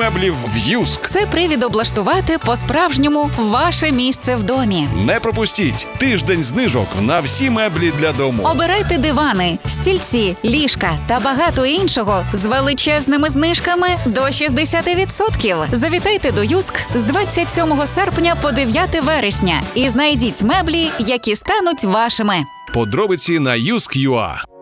меблів в Юск. Це привід облаштувати по-справжньому ваше місце в домі. Не пропустіть тиждень знижок на всі меблі для дому. Обирайте дивани, стільці, ліжка та багато іншого з величезними знижками до 60%. Завітайте до Юск з 27 серпня по 9 вересня і знайдіть меблі, які стануть вашими. Подробиці на Юск.ua.